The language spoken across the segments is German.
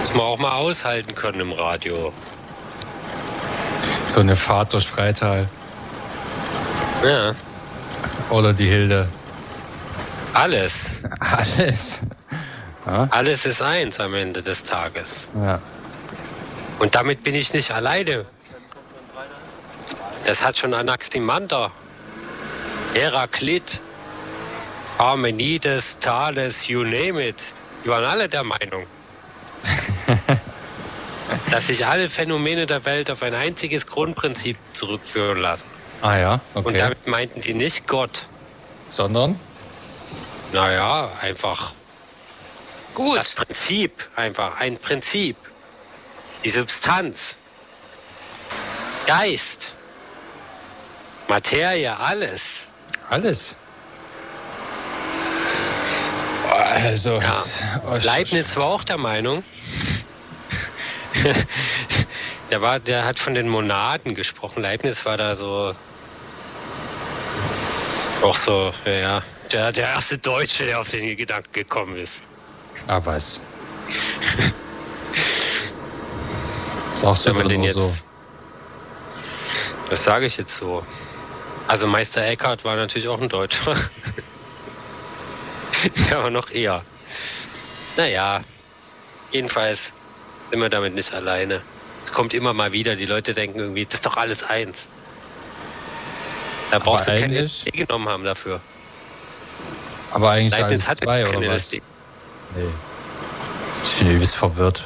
Muss man auch mal aushalten können im Radio. So eine Fahrt durch Freital. Ja. Oder die Hilde. Alles. Alles. Ja? Alles ist eins am Ende des Tages. Ja. Und damit bin ich nicht alleine. Das hat schon Anaximander, Heraklit, Parmenides, Thales, you name it. Die waren alle der Meinung, dass sich alle Phänomene der Welt auf ein einziges Grundprinzip zurückführen lassen. Ah ja, okay. Und damit meinten die nicht Gott. Sondern? Naja, einfach Gut. das Prinzip, einfach ein Prinzip. Die Substanz, Geist, Materie, alles. Alles. Also, Ja. Leibniz war auch der Meinung, der hat von den Monaden gesprochen. Leibniz war da so, auch so, ja, der erste Deutsche, der auf den Gedanken gekommen ist. Ah, was? Sagst du Wenn man den nur jetzt, so? das sage ich jetzt so. Also Meister Eckhart war natürlich auch ein Deutscher. Der war noch eher. Naja, jedenfalls sind wir damit nicht alleine. Es kommt immer mal wieder, die Leute denken irgendwie, das ist doch alles eins. Da brauchst du keine LSD genommen haben dafür. Aber eigentlich Leibniz alles zwei, oder was? LSD. Nee. Ich bin übelst verwirrt.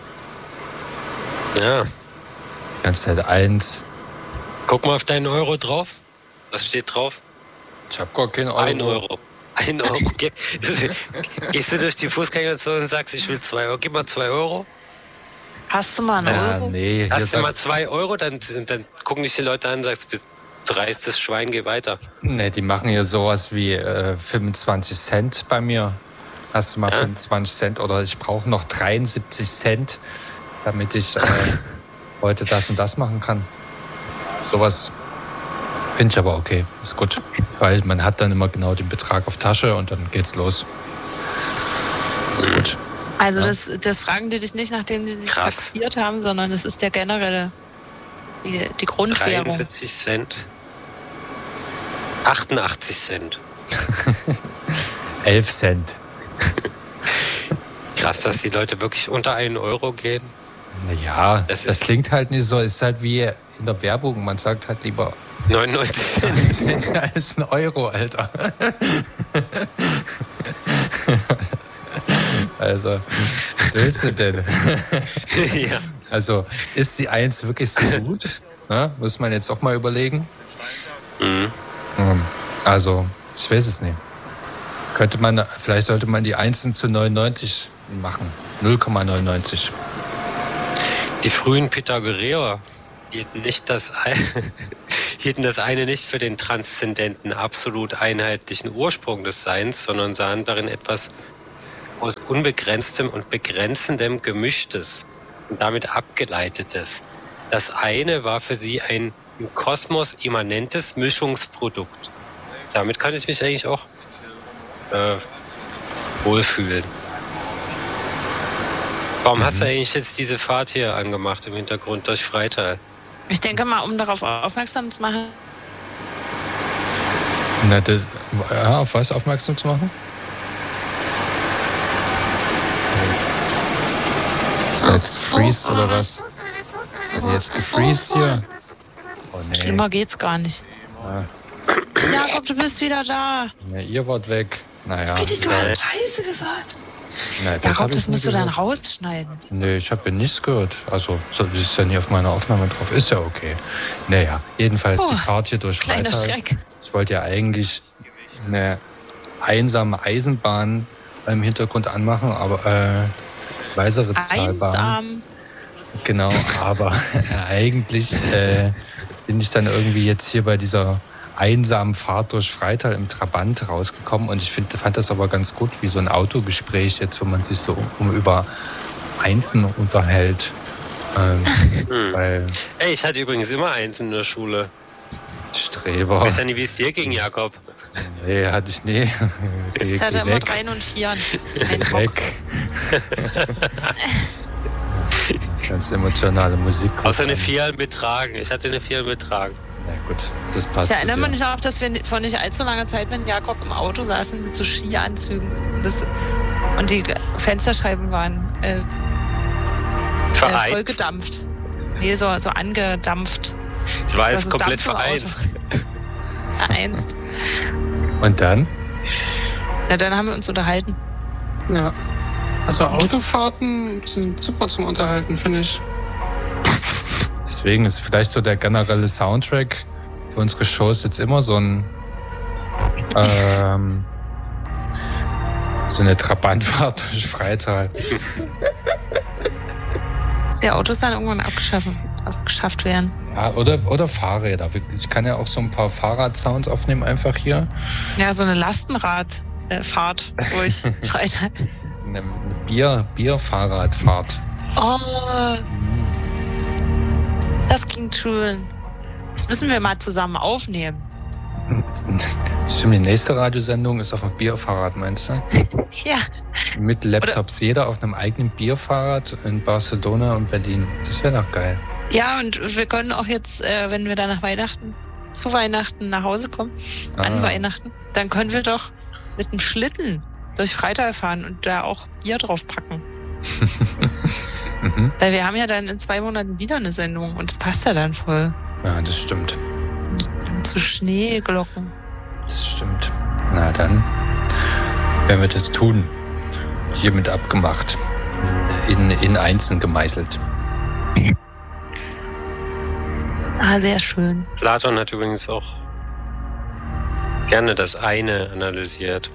Ja. Die ganze Zeit eins. Guck mal auf deinen Euro drauf. Was steht drauf? Ich hab gar keinen Euro. 1 Euro. 1 Euro. Gehst du durch die Fußgängerzone und sagst, ich will 2 Euro. Gib mal 2 Euro. Hast du mal einen Euro? Nee. Hast du mal 2 Euro, dann gucken dich die Leute an und sagst, dreistes Schwein, geh weiter. Nee, die machen hier sowas wie 25 Cent bei mir. Hast du mal 25 Cent oder ich brauche noch 73 Cent, damit ich heute das und das machen kann. Sowas finde ich aber okay, ist gut. Weil man hat dann immer genau den Betrag auf Tasche und dann geht's los. Ist gut. Also Ja. das fragen die dich nicht, nachdem die sich Krass. taxiert haben, sondern es ist der generelle, die Grundwährung. 73 Cent. 88 Cent. 11 Cent. Krass, dass die Leute wirklich unter 1 Euro gehen. Naja, Das das ist- klingt halt nicht so. Ist halt wie in der Werbung. Man sagt halt lieber 99 Cent. als ein Euro, Alter. Also, was willst du denn? Ja. Also, ist die 1 wirklich so gut? Ja, muss man jetzt auch mal überlegen. Mhm. Also, ich weiß es nicht. Vielleicht sollte man die 1 zu 99 machen. 0,99. Die frühen Pythagoreer hielten das eine nicht für den transzendenten, absolut einheitlichen Ursprung des Seins, sondern sahen darin etwas aus Unbegrenztem und Begrenzendem Gemischtes und damit Abgeleitetes. Das eine war für sie ein im Kosmos immanentes Mischungsprodukt. Damit kann ich mich eigentlich auch wohlfühlen. Warum hast du eigentlich jetzt diese Fahrt hier angemacht im Hintergrund durch Freital? Ich denke mal, um darauf aufmerksam zu machen, Na, auf was aufmerksam zu machen? Ist halt gefreezed oder was? Hat die jetzt gefreezed hier? Oh nee. schlimmer geht's gar nicht. Jakob, du bist wieder da. Ja, ihr wart weg. Naja. Bitte, du hast Scheiße gesagt. Na, Jakob, hab ich das nie musst du dann gehört. rausschneiden. Nee, ich habe ja nichts gehört. Also, das ist ja nie auf meiner Aufnahme drauf. Ist ja okay. Naja, jedenfalls die Fahrt hier durch Kleiner Freital. Schreck. Ich wollte ja eigentlich eine einsame Eisenbahn im Hintergrund anmachen, aber Weißeritztalbahn. Einsam. Genau, aber eigentlich bin ich dann irgendwie jetzt hier bei dieser einsamen Fahrt durch Freital im Trabant rausgekommen und ich fand das aber ganz gut, wie so ein Autogespräch jetzt, wo man sich so über Einsen unterhält. Weil Ey, ich hatte übrigens immer 1 in der Schule. Streber. Ich weiß ja nicht, wie es dir ging, Jakob. Nee, hatte ich nie. Ich hatte immer 3 und 4. Ein Bock. Weg. Ganz emotionale Musik. Außer eine 4 mit Tragen. Ich hatte eine 4 mit Tragen. Na gut, das passt. Ich erinnere mich auch, dass wir vor nicht allzu langer Zeit mit Jakob im Auto saßen mit so Skianzügen. Und die Fensterscheiben waren voll gedampft. Nee, so angedampft. Ich war jetzt so komplett Dampf im vereinst. Vereinst. Und dann? Ja, dann haben wir uns unterhalten. Ja. Also Autofahrten sind super zum Unterhalten, finde ich. Deswegen ist vielleicht so der generelle Soundtrack für unsere Shows jetzt immer so ein so eine Trabantfahrt durch Freital. Dass die Autos dann irgendwann abgeschafft werden. Ja, oder Fahrräder. Ich kann ja auch so ein paar Fahrradsounds aufnehmen einfach hier. Ja, so eine Lastenradfahrt durch Freital. Eine Bierfahrradfahrt. Oh, das klingt schön. Das müssen wir mal zusammen aufnehmen. Stimmt, die nächste Radiosendung ist auf dem Bierfahrrad, meinst du? Ja. Mit Laptops, jeder auf einem eigenen Bierfahrrad in Barcelona und Berlin. Das wäre doch geil. Ja, und wir können auch jetzt, wenn wir dann zu Weihnachten nach Hause kommen, an Weihnachten, dann können wir doch mit einem Schlitten durch Freital fahren und da auch Bier drauf packen. Weil wir haben ja dann in 2 Monaten wieder eine Sendung und das passt ja dann voll. Ja, das stimmt. Zu Schneeglocken. Das stimmt. Na dann werden wir das tun. Hiermit abgemacht. In Einzeln gemeißelt. Sehr schön. Platon hat übrigens auch gerne das eine analysiert.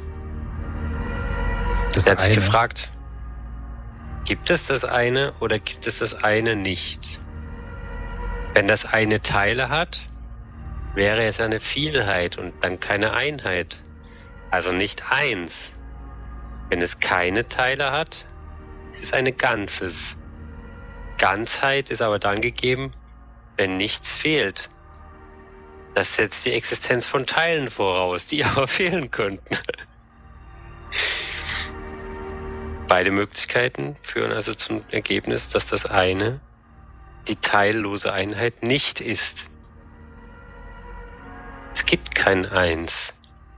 Er hat sich gefragt, gibt es das eine oder gibt es das eine nicht? Wenn das eine Teile hat, wäre es eine Vielheit und dann keine Einheit. Also nicht eins. Wenn es keine Teile hat, ist es ein Ganzes. Ganzheit ist aber dann gegeben, wenn nichts fehlt. Das setzt die Existenz von Teilen voraus, die aber fehlen könnten. Beide Möglichkeiten führen also zum Ergebnis, dass das eine die teillose Einheit nicht ist. Es gibt kein Eins.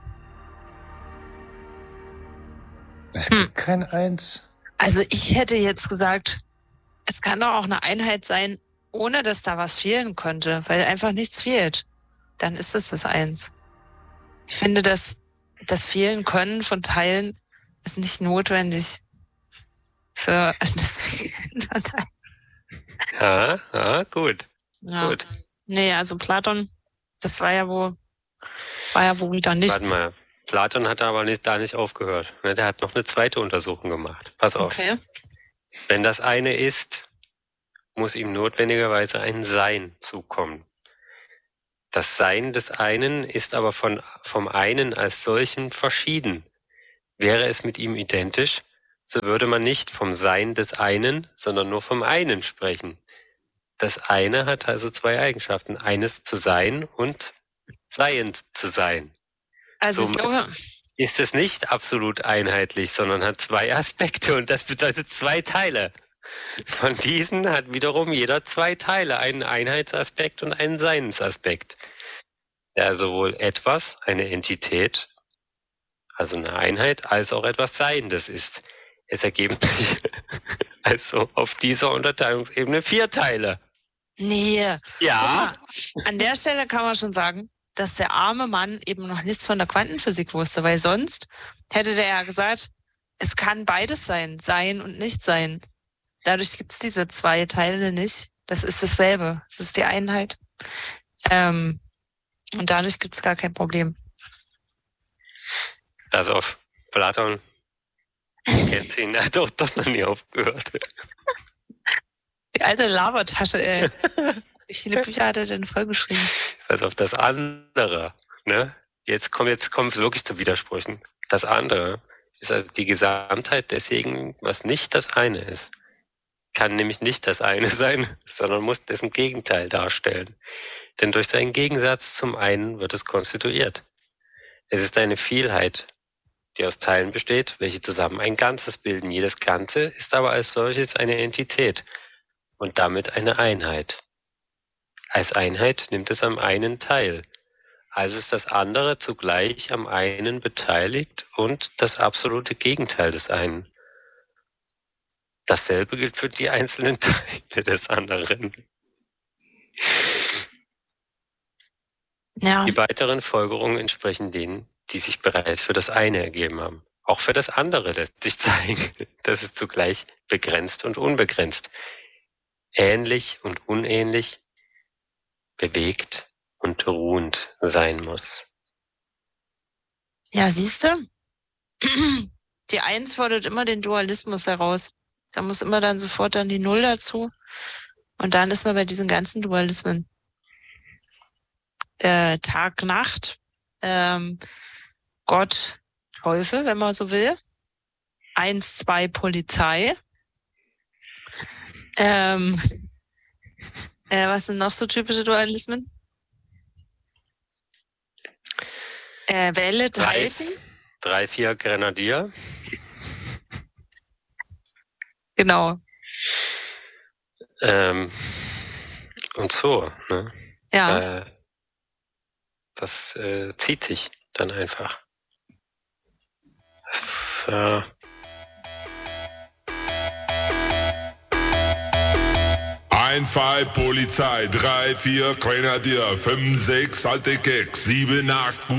Es gibt kein Eins. Also ich hätte jetzt gesagt, es kann doch auch eine Einheit sein, ohne dass da was fehlen könnte, weil einfach nichts fehlt. Dann ist es das Eins. Ich finde, dass das Fehlen können von Teilen ist nicht notwendig für das Fehlen von Teilen. Gut. Ja. Gut. Nee, also Platon, das war ja wohl wieder nichts. Warte mal, Platon hat aber da nicht aufgehört. Der hat noch eine zweite Untersuchung gemacht. Pass auf. Okay. Wenn das eine ist, muss ihm notwendigerweise ein Sein zukommen. Das Sein des einen ist aber vom einen als solchen verschieden. Wäre es mit ihm identisch, so würde man nicht vom Sein des einen, sondern nur vom einen sprechen. Das eine hat also 2 Eigenschaften. Eines zu sein und seiend zu sein. Also ich glaube, ist es nicht absolut einheitlich, sondern hat 2 Aspekte und das bedeutet 2 Teile. Von diesen hat wiederum jeder 2 Teile, einen Einheitsaspekt und einen Seinsaspekt. Der sowohl etwas, eine Entität, also eine Einheit, als auch etwas Seiendes ist. Es ergeben sich also auf dieser Unterteilungsebene 4 Teile. nee. Ja. An der Stelle kann man schon sagen, dass der arme Mann eben noch nichts von der Quantenphysik wusste, weil sonst hätte der ja gesagt, es kann beides sein, sein und nicht sein. Dadurch gibt es diese 2 Teile nicht. Das ist dasselbe. Das ist die Einheit. Und dadurch gibt es gar kein Problem. Pass auf, Platon, kennt ihn, er hat doch noch nie aufgehört. Die alte Labertasche, ey. Wie viele Bücher hat er denn vollgeschrieben? Pass auf, das andere, ne? Jetzt kommt es wirklich zu Widersprüchen. Das andere ist also die Gesamtheit deswegen, was nicht das eine ist. Kann nämlich nicht das eine sein, sondern muss dessen Gegenteil darstellen. Denn durch seinen Gegensatz zum einen wird es konstituiert. Es ist eine Vielheit, die aus Teilen besteht, welche zusammen ein Ganzes bilden. Jedes Ganze ist aber als solches eine Entität. und damit eine Einheit. Als Einheit nimmt es am einen teil. Also ist das andere zugleich am einen beteiligt und das absolute Gegenteil des einen. Dasselbe gilt für die einzelnen Teile des anderen. Ja. Die weiteren Folgerungen entsprechen denen, die sich bereits für das eine ergeben haben. Auch für das andere lässt sich zeigen, dass es zugleich begrenzt und unbegrenzt, ähnlich und unähnlich, bewegt und ruhend sein muss. Ja, siehst du? Die Eins fordert immer den Dualismus heraus. Da muss immer dann sofort dann die Null dazu. Und dann ist man bei diesen ganzen Dualismen. Tag, Nacht, Gott, Teufel, wenn man so will. 1, 2, Polizei. Was sind noch so typische Dualismen? Welle, halten. 3, 4 Grenadier. Genau. Und so, ne? Ja. Das zieht sich dann einfach. Ja. Eins, 2, Polizei, 3, 4, Grenadier, 5, 6, alte Keks, 7, 8,